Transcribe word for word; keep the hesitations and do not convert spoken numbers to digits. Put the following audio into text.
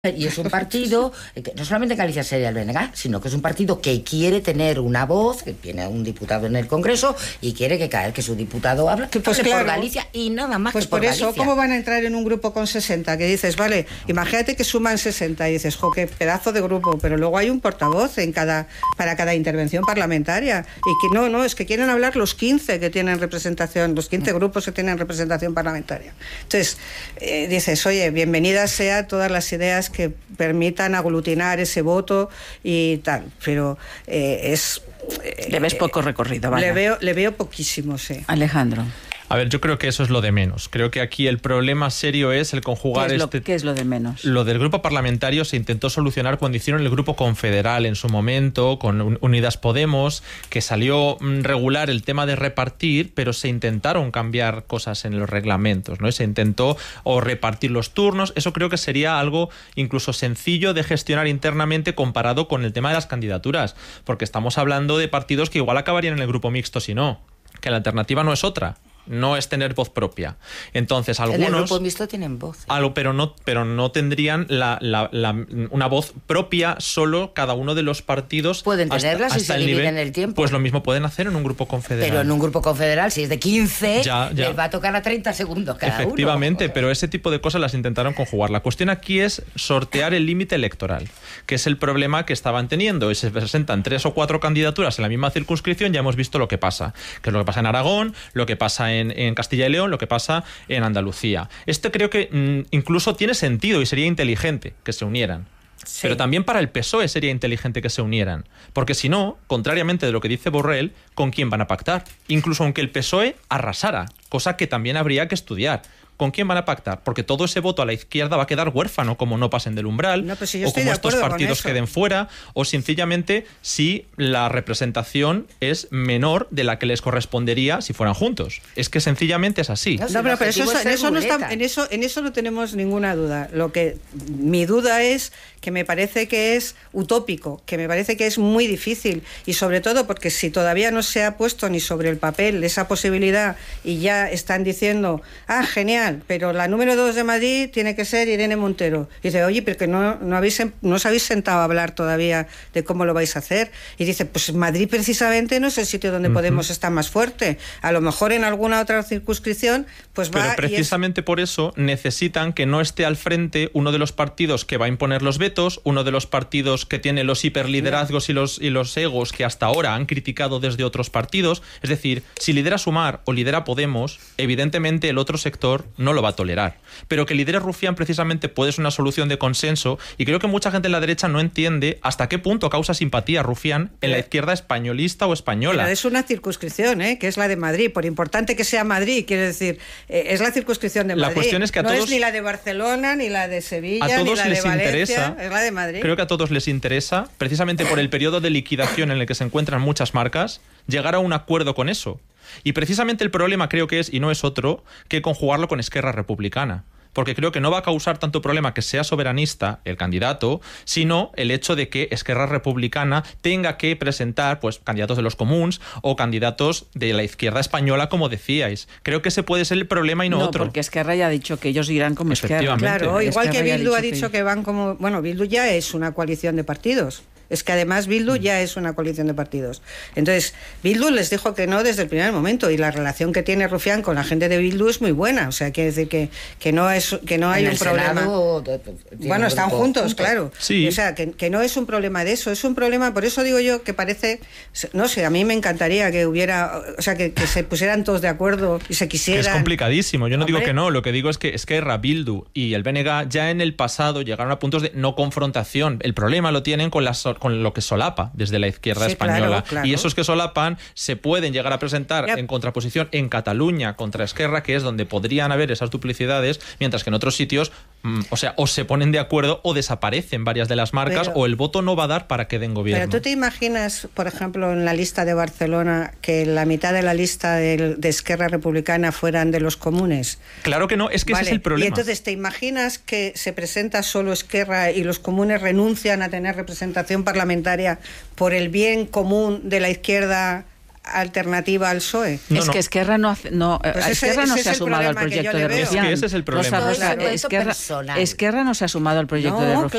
Y es un partido, que no solamente en Galicia sería el B N G, sino que es un partido que quiere tener una voz, que tiene un diputado en el Congreso y quiere que cada vez que su diputado habla, que pues hable claro, por Galicia y nada más pues que por, por eso, Galicia. ¿Cómo van a entrar en un grupo con sesenta? Que dices, vale, imagínate que suman sesenta y dices, jo, qué pedazo de grupo, pero luego hay un portavoz en cada para cada intervención parlamentaria. Y que no, no, es que quieren hablar los quince que tienen representación, los quince grupos que tienen representación parlamentaria. Entonces, eh, dices, oye, bienvenidas sea todas las ideas que permiten aglutinar ese voto y tal, pero eh, es... Eh, le ves poco recorrido, ¿vale? Le veo, le veo poquísimo, sí. Alejandro. A ver, yo creo que eso es lo de menos. Creo que aquí el problema serio es el conjugar ¿Qué es lo, este... ¿Qué es lo de menos? Lo del grupo parlamentario se intentó solucionar cuando hicieron el grupo confederal en su momento, con Unidas Podemos, que salió regular el tema de repartir, pero se intentaron cambiar cosas en los reglamentos, ¿no? Y se intentó o repartir los turnos. Eso creo que sería algo incluso sencillo de gestionar internamente comparado con el tema de las candidaturas, porque estamos hablando de partidos que igual acabarían en el grupo mixto si no, que la alternativa no es otra. No es tener voz propia. Entonces, algunos... En el grupo mixto tienen voz. ¿eh? Algo, pero, no, pero no tendrían la, la, la, una voz propia solo cada uno de los partidos. Pueden tenerla hasta, si hasta se el dividen nivel, el tiempo. Pues lo mismo pueden hacer en un grupo confederal. Pero en un grupo confederal, si es de quince, ya, ya. les va a tocar a treinta segundos cada Efectivamente, uno. Efectivamente, pero ese tipo de cosas las intentaron conjugar. La cuestión aquí es sortear el límite electoral, que es el problema que estaban teniendo. Y se presentan tres o cuatro candidaturas en la misma circunscripción, ya hemos visto lo que pasa. Que es lo que pasa en Aragón, lo que pasa en, en Castilla y León, lo que pasa en Andalucía. Esto creo que mmm, incluso tiene sentido y sería inteligente que se unieran. Sí. Pero también para el P S O E sería inteligente que se unieran. Porque si no, contrariamente de lo que dice Borrell, ¿con quién van a pactar? Incluso aunque el P S O E arrasara, cosa que también habría que estudiar. ¿Con quién van a pactar? Porque todo ese voto a la izquierda va a quedar huérfano, como no pasen del umbral, no, pues si yo o como estos partidos queden fuera, o sencillamente si la representación es menor de la que les correspondería si fueran juntos. Es que sencillamente es así. No, no pero, pero eso, en, eso no está, en, eso, en eso no tenemos ninguna duda. Lo que mi duda es que me parece que es utópico, que me parece que es muy difícil, y sobre todo porque si todavía no se ha puesto ni sobre el papel esa posibilidad y ya están diciendo, ah, genial, pero la número dos de Madrid tiene que ser Irene Montero. Y dice, oye, pero que no, no, habéis, no os habéis sentado a hablar todavía de cómo lo vais a hacer. Y dice, pues Madrid precisamente no es el sitio donde uh-huh. Podemos estar más fuerte. A lo mejor en alguna otra circunscripción, pues va... Pero precisamente es... por eso necesitan que no esté al frente uno de los partidos que va a imponer los vetos, uno de los partidos que tiene los hiperliderazgos no. y, los, y los egos que hasta ahora han criticado desde otros partidos. Es decir, si lidera Sumar o lidera Podemos, evidentemente el otro sector no lo va a tolerar. Pero que lidere Rufián precisamente puede ser una solución de consenso, y creo que mucha gente en la derecha no entiende hasta qué punto causa simpatía Rufián en la izquierda españolista o española. Pero es una circunscripción, ¿eh? Que es la de Madrid, por importante que sea Madrid, quiero decir, eh, es la circunscripción de Madrid. La cuestión es que a no todos, es ni la de Barcelona, ni la de Sevilla, a todos ni la les de Valencia, interesa, es la de Madrid. Creo que a todos les interesa, precisamente por el periodo de liquidación en el que se encuentran muchas marcas, llegar a un acuerdo con eso. Y precisamente el problema creo que es, y no es otro, que conjugarlo con Esquerra Republicana. Porque creo que no va a causar tanto problema que sea soberanista el candidato, sino el hecho de que Esquerra Republicana tenga que presentar pues candidatos de los comuns o candidatos de la izquierda española, como decíais. Creo que ese puede ser el problema y no, no otro. No, porque Esquerra ya ha dicho que ellos irán como Esquerra. Claro, igual Esquerra que Bildu ha dicho dicho que... que van como... Bueno, Bildu ya es una coalición de partidos. Es que además Bildu ya es una coalición de partidos. Entonces, Bildu les dijo que no desde el primer momento, y la relación que tiene Rufián con la gente de Bildu es muy buena. O sea, quiere decir que, que no es que no hay un problema. Bueno, están juntos, juntos, claro. Sí. O sea, que, que no es un problema de eso, es un problema, por eso digo yo que parece, no sé, a mí me encantaría que hubiera, o sea, que, que se pusieran todos de acuerdo y se quisieran. Es complicadísimo, yo no Hombre. digo que no, lo que digo es que Esquerra, Bildu y el B N G ya en el pasado llegaron a puntos de no confrontación. El problema lo tienen con las con lo que solapa desde la izquierda sí, española. Claro, claro. Y esos que solapan se pueden llegar a presentar yep. en contraposición en Cataluña contra Esquerra, que es donde podrían haber esas duplicidades, mientras que en otros sitios, mmm, o sea, o se ponen de acuerdo o desaparecen varias de las marcas, pero, o el voto no va a dar para que den gobierno. Pero tú te imaginas, por ejemplo, en la lista de Barcelona, que la mitad de la lista de, de Esquerra Republicana fueran de los comunes. Claro que no, es que vale. ese es el problema. Y entonces, ¿te imaginas que se presenta solo Esquerra y los comunes renuncian a tener representación parlamentaria por el bien común de la izquierda alternativa al P S O E. No, es no. que Esquerra no, no, pues Esquerra ese, no ese se ha sumado al proyecto de Rufián. Es que ese es el problema. Rosa, Rosa, Esquerra, Esquerra no se ha sumado al proyecto no, de Rufián.